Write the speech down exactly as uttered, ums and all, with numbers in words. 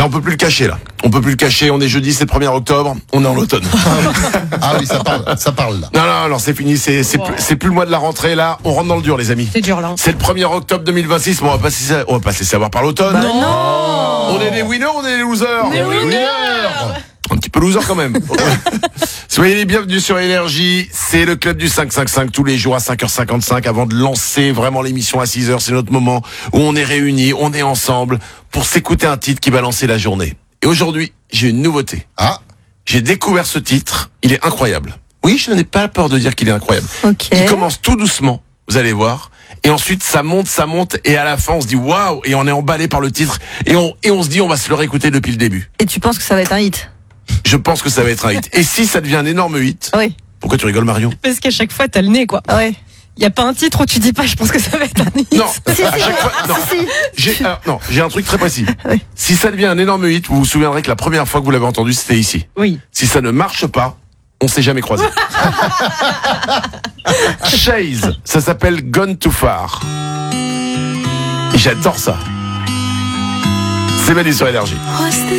on peut plus le cacher là. On peut plus le cacher. On est jeudi, c'est le premier octobre. On est en automne. Ah oui, ça parle, ça parle là. Non, non, non, c'est fini. C'est, c'est, Wow. plus, c'est plus le mois de la rentrée là. On rentre dans le dur, les amis. C'est dur là. C'est le premier octobre deux mille vingt-six. Bon, on va pas se, on va pas se laisser avoir par l'automne. Bah non. On est des winners, on est des losers. Des On est winners. Un petit peu loser quand même. Soyez les bienvenus sur Énergie. C'est le club du cinq cent cinquante-cinq tous les jours à cinq heures cinquante-cinq avant de lancer vraiment l'émission à six heures. C'est notre moment où on est réunis, on est ensemble pour s'écouter un titre qui va lancer la journée. Et aujourd'hui, j'ai une nouveauté. Ah, J'ai découvert ce titre. Il est incroyable. Oui, je n'ai pas peur de dire qu'il est incroyable. Ok. Il commence tout doucement, vous allez voir. Et ensuite, ça monte, ça monte. Et à la fin, on se dit waouh. Et on est emballé par le titre. Et on, et on se dit, on va se le réécouter depuis le début. Et tu penses que ça va être un hit? Je pense que ça va être un hit. Et si ça devient un énorme hit, Oui. pourquoi tu rigoles, Marion? Parce qu'à chaque fois, t'as le nez, quoi. Ouais. Il y a pas un titre où tu dis pas, je pense que ça va être un hit. Non, Si, si, à chaque fois, non. si, si. J'ai, alors, non, j'ai un truc très précis. Oui. Si ça devient un énorme hit, vous vous souviendrez que la première fois que vous l'avez entendu, c'était ici. Oui. Si ça ne marche pas, on s'est jamais croisés. Chase, ça s'appelle Gone Too Far. Et j'adore ça. C'est Manu sur Énergie.